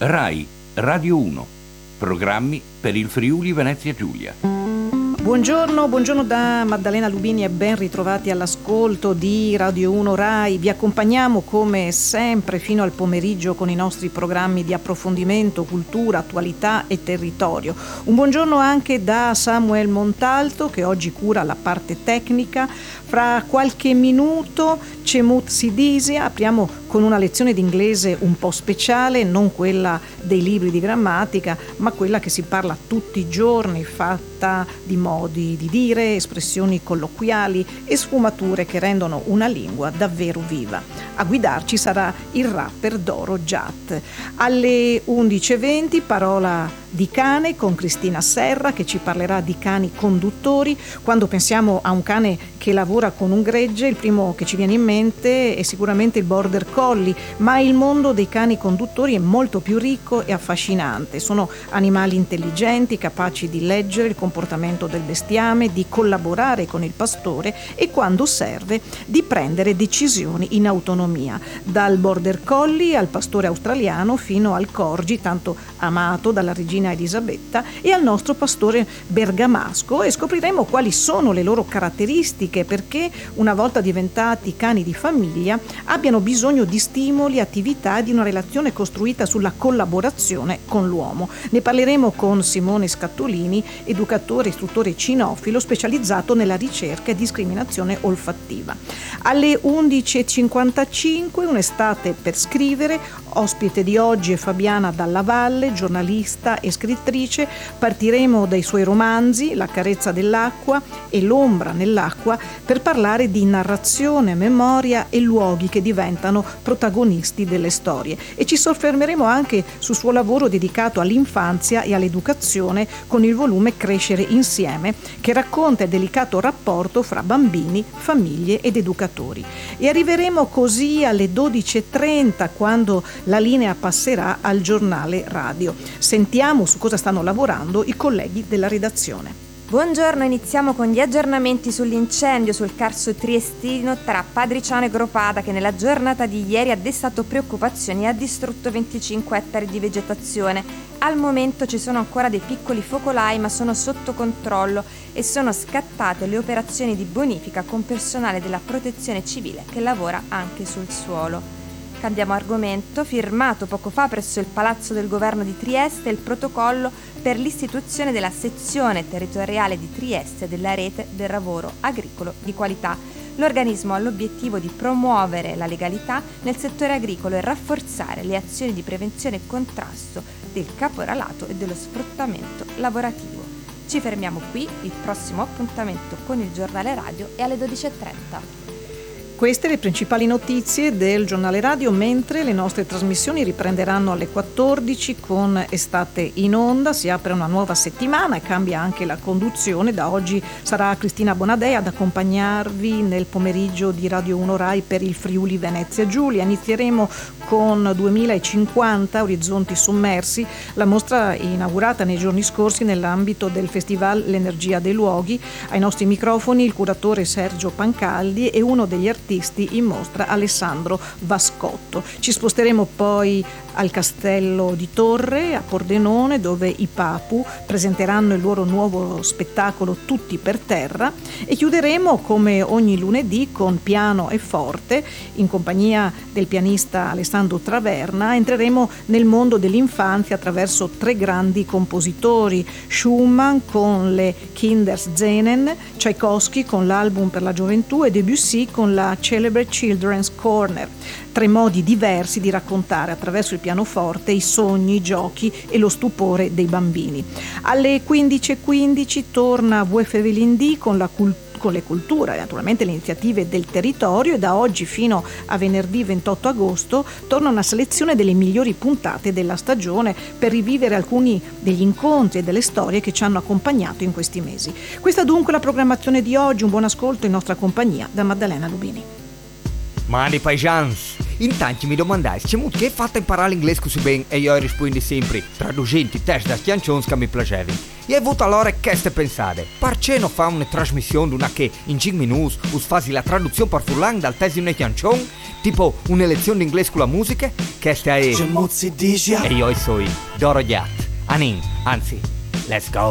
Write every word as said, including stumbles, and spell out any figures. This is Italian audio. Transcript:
Rai Radio uno. Programmi per il Friuli Venezia Giulia. Buongiorno, buongiorno da Maddalena Lubini e ben ritrovati all'ascolto di Radio uno Rai. Vi accompagniamo come sempre fino al pomeriggio con i nostri programmi di approfondimento, cultura, attualità e territorio. Un buongiorno anche da Samuel Montalto che oggi cura la parte tecnica. Fra qualche minuto Cemut Sidisia, apriamo con una lezione di inglese un po' speciale, non quella dei libri di grammatica, ma quella che si parla tutti i giorni, fatta di modi di dire, espressioni colloquiali e sfumature che rendono una lingua davvero viva. A guidarci sarà il rapper Doro Jat. Alle undici e venti parola di cane con Cristina Serra che ci parlerà di cani conduttori. Quando pensiamo a un cane che lavora con un gregge, il primo che ci viene in mente è sicuramente il border collie, ma il mondo dei cani conduttori è molto più ricco e affascinante. Sono animali intelligenti, capaci di leggere il comportamento del bestiame, di collaborare con il pastore e quando serve di prendere decisioni in autonomia. Dal border collie al pastore australiano fino al corgi tanto amato dalla regina Elisabetta e al nostro pastore bergamasco, e scopriremo quali sono le loro caratteristiche, perché una volta diventati cani di famiglia abbiano bisogno di stimoli, attività e di una relazione costruita sulla collaborazione con l'uomo. Ne parleremo con Simone Scattolini, educatore e istruttore cinofilo specializzato nella ricerca e discriminazione olfattiva. Alle undici e cinquantacinque un'estate per scrivere. Ospite di oggi è Fabiana Dalla Valle, giornalista e scrittrice. Partiremo dai suoi romanzi La carezza dell'acqua e L'ombra nell'acqua per parlare di narrazione, memoria e luoghi che diventano protagonisti delle storie, e ci soffermeremo anche sul suo lavoro dedicato all'infanzia e all'educazione con il volume Crescere insieme, che racconta il delicato rapporto fra bambini, famiglie ed educatori. E arriveremo così alle dodici e trenta, quando la linea passerà al giornale radio. Sentiamo su cosa stanno lavorando i colleghi della redazione. Buongiorno, iniziamo con gli aggiornamenti sull'incendio sul Carso triestino tra Padriciano e Gropada, che nella giornata di ieri ha destato preoccupazioni e ha distrutto venticinque ettari di vegetazione. Al momento ci sono ancora dei piccoli focolai, ma sono sotto controllo e sono scattate le operazioni di bonifica con personale della Protezione Civile che lavora anche sul suolo. Cambiamo argomento. Firmato poco fa presso il Palazzo del Governo di Trieste il protocollo per l'istituzione della sezione territoriale di Trieste della rete del lavoro agricolo di qualità. L'organismo ha l'obiettivo di promuovere la legalità nel settore agricolo e rafforzare le azioni di prevenzione e contrasto del caporalato e dello sfruttamento lavorativo. Ci fermiamo qui, il prossimo appuntamento con il giornale radio è alle dodici e trenta. Queste le principali notizie del giornale radio, mentre le nostre trasmissioni riprenderanno alle quattordici con Estate in Onda. Si apre una nuova settimana e cambia anche la conduzione. Da oggi sarà Cristina Bonadea ad accompagnarvi nel pomeriggio di Radio uno Rai per il Friuli Venezia Giulia. Inizieremo con duemilacinquanta Orizzonti sommersi, la mostra inaugurata nei giorni scorsi nell'ambito del Festival L'Energia dei Luoghi. Ai nostri microfoni il curatore Sergio Pancaldi e uno degli artisti in mostra Alessandro Vascotto. Ci sposteremo poi al Castello di Torre a Pordenone, dove i Papu presenteranno il loro nuovo spettacolo Tutti per terra, e chiuderemo come ogni lunedì con piano e forte in compagnia del pianista Alessandro Traverna. Entreremo nel mondo dell'infanzia attraverso tre grandi compositori: Schumann con le Kinderscenen, Tchaikovsky con l'album per la gioventù e Debussy con la Celebrate Children's Corner. Tre modi diversi di raccontare attraverso il pianoforte i sogni, i giochi e lo stupore dei bambini. Alle quindici e quindici torna V F Velindì con la cultura con le culture, naturalmente le iniziative del territorio, e da oggi fino a venerdì ventotto agosto torna una selezione delle migliori puntate della stagione per rivivere alcuni degli incontri e delle storie che ci hanno accompagnato in questi mesi. Questa dunque la programmazione di oggi. Un buon ascolto in nostra compagnia da Maddalena Lubini. Mali paisans, Intanto mi domandai, c'è molto che è fatta imparare l'inglese così bene e io rispondi sempre, traducendo i test da canzoni che mi piacevano. E ho avuto allora che ste pensate, perché non fa una trasmissione una che in cinque minuti us fasi la traduzione per furlan dal testo di una canzone, tipo una lezione di inglese con la musica, che sta è... E io so, Doro Gat, Anin, anzi, let's go!